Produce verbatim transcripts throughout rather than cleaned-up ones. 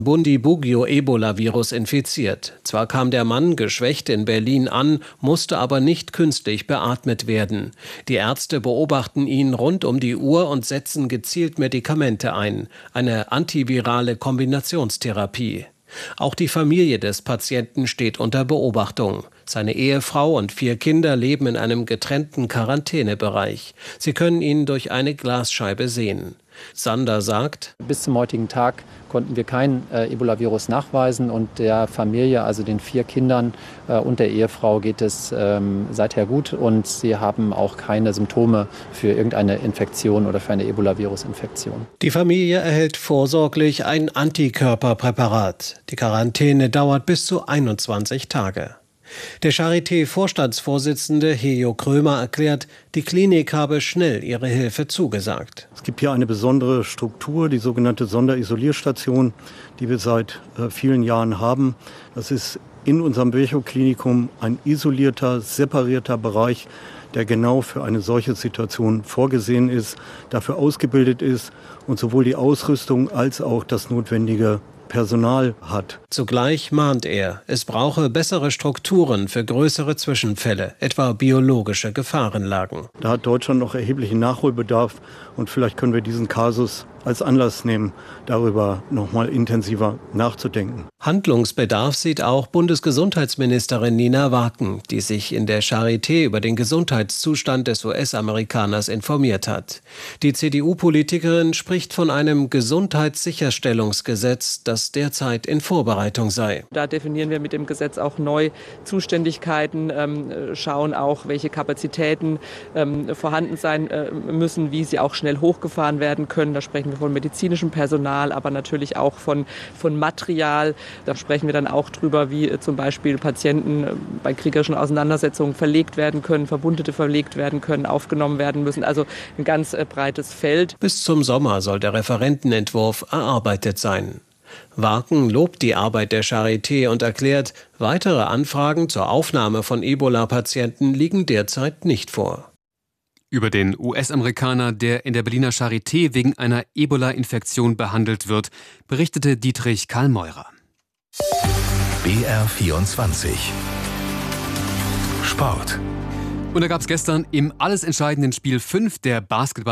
Bundibugyo-Ebola-Virus infiziert. Zwar kam der Mann geschwächt in Berlin an, musste aber nicht künstlich beatmet werden. Die Ärzte beobachten ihn rund um die Uhr und setzen gezielt Medikamente ein. Eine antivirale Kombinationstherapie. Auch die Familie des Patienten steht unter Beobachtung. Seine Ehefrau und vier Kinder leben in einem getrennten Quarantänebereich. Sie können ihn durch eine Glasscheibe sehen. Sander sagt: Bis zum heutigen Tag konnten wir kein äh, Ebola-Virus nachweisen und der Familie, also den vier Kindern äh, und der Ehefrau geht es ähm, seither gut und sie haben auch keine Symptome für irgendeine Infektion oder für eine Ebola-Virus-Infektion. Die Familie erhält vorsorglich ein Antikörperpräparat. Die Quarantäne dauert bis zu einundzwanzig Tage. Der Charité-Vorstandsvorsitzende Hejo Krömer erklärt, die Klinik habe schnell ihre Hilfe zugesagt. Es gibt hier eine besondere Struktur, die sogenannte Sonderisolierstation, die wir seit äh, vielen Jahren haben. Das ist in unserem Virchow-Klinikum ein isolierter, separierter Bereich, der genau für eine solche Situation vorgesehen ist, dafür ausgebildet ist und sowohl die Ausrüstung als auch das notwendige Personal hat. Zugleich mahnt er, es brauche bessere Strukturen für größere Zwischenfälle, etwa biologische Gefahrenlagen. Da hat Deutschland noch erheblichen Nachholbedarf und vielleicht können wir diesen Kasus als Anlass nehmen, darüber noch mal intensiver nachzudenken. Handlungsbedarf sieht auch Bundesgesundheitsministerin Nina Waaken, die sich in der Charité über den Gesundheitszustand des U S-Amerikaners informiert hat. Die C D U-Politikerin spricht von einem Gesundheitssicherstellungsgesetz, das derzeit in Vorbereitung sei. Da definieren wir mit dem Gesetz auch neu Zuständigkeiten, ähm, schauen auch, welche Kapazitäten ähm, vorhanden sein äh, müssen, wie sie auch schnell hochgefahren werden können. Da sprechen wir von medizinischem Personal, aber natürlich auch von, von Material. Da sprechen wir dann auch drüber, wie zum Beispiel Patienten bei kriegerischen Auseinandersetzungen verlegt werden können, Verwundete verlegt werden können, aufgenommen werden müssen. Also ein ganz äh, breites Feld. Bis zum Sommer soll der Referentenentwurf erarbeitet sein. Waaken lobt die Arbeit der Charité und erklärt, weitere Anfragen zur Aufnahme von Ebola-Patienten liegen derzeit nicht vor. Über den U S-Amerikaner, der in der Berliner Charité wegen einer Ebola-Infektion behandelt wird, berichtete Dietrich Karl-Meurer. B R vierundzwanzig Sport. Und da gab es gestern im alles entscheidenden Spiel fünf der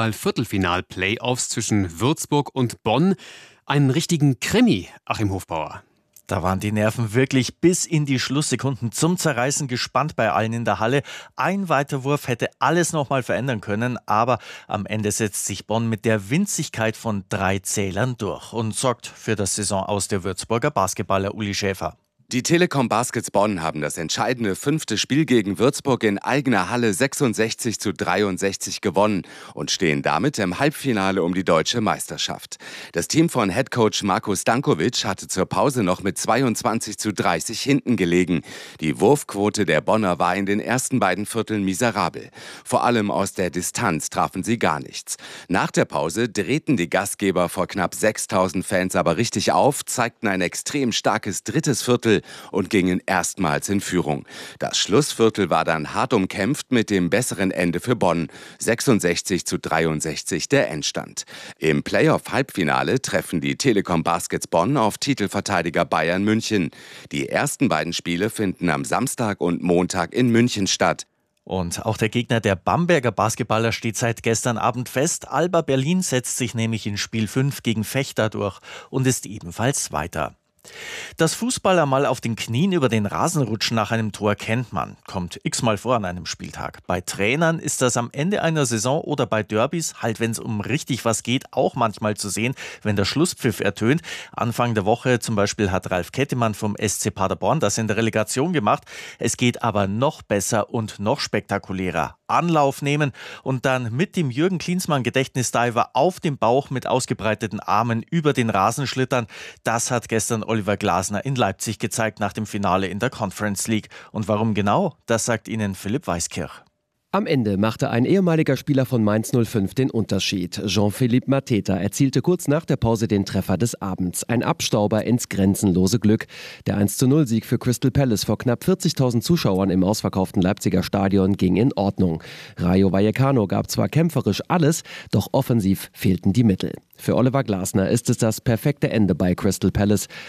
Basketball-Viertelfinal-Playoffs zwischen Würzburg und Bonn einen richtigen Krimi, Achim Hofbauer. Da waren die Nerven wirklich bis in die Schlusssekunden zum Zerreißen gespannt bei allen in der Halle. Ein Weiterwurf hätte alles noch mal verändern können, aber am Ende setzt sich Bonn mit der Winzigkeit von drei Zählern durch und sorgt für das Saisonaus der Würzburger Basketballer Uli Schäfer. Die Telekom Baskets Bonn haben das entscheidende fünfte Spiel gegen Würzburg in eigener Halle sechsundsechzig zu dreiundsechzig gewonnen und stehen damit im Halbfinale um die deutsche Meisterschaft. Das Team von Headcoach Marko Stankovic hatte zur Pause noch mit zweiundzwanzig zu dreißig hinten gelegen. Die Wurfquote der Bonner war in den ersten beiden Vierteln miserabel. Vor allem aus der Distanz trafen sie gar nichts. Nach der Pause drehten die Gastgeber vor knapp sechstausend Fans aber richtig auf, zeigten ein extrem starkes drittes Viertel und gingen erstmals in Führung. Das Schlussviertel war dann hart umkämpft mit dem besseren Ende für Bonn. sechsundsechzig zu dreiundsechzig der Endstand. Im Playoff-Halbfinale treffen die Telekom Baskets Bonn auf Titelverteidiger Bayern München. Die ersten beiden Spiele finden am Samstag und Montag in München statt. Und auch der Gegner der Bamberger Basketballer steht seit gestern Abend fest. Alba Berlin setzt sich nämlich in Spiel fünf gegen Vechta durch und ist ebenfalls weiter. Dass Fußballer mal auf den Knien über den Rasen rutschen nach einem Tor kennt man. Kommt x-mal vor an einem Spieltag. Bei Trainern ist das am Ende einer Saison oder bei Derbys, halt wenn es um richtig was geht, auch manchmal zu sehen, wenn der Schlusspfiff ertönt. Anfang der Woche zum Beispiel hat Ralf Kettemann vom S C Paderborn das in der Relegation gemacht. Es geht aber noch besser und noch spektakulärer. Anlauf nehmen und dann mit dem Jürgen Klinsmann Gedächtnisdiver auf dem Bauch mit ausgebreiteten Armen über den Rasen schlittern. Das hat gestern Oliver Glasner in Leipzig gezeigt nach dem Finale in der Conference League. Und warum genau? Das sagt Ihnen Philipp Weiskirch. Am Ende machte ein ehemaliger Spieler von Mainz null fünf den Unterschied. Jean-Philippe Mateta erzielte kurz nach der Pause den Treffer des Abends. Ein Abstauber ins grenzenlose Glück. Der eins zu null Sieg für Crystal Palace vor knapp vierzigtausend Zuschauern im ausverkauften Leipziger Stadion ging in Ordnung. Rayo Vallecano gab zwar kämpferisch alles, doch offensiv fehlten die Mittel. Für Oliver Glasner ist es das perfekte Ende bei Crystal Palace.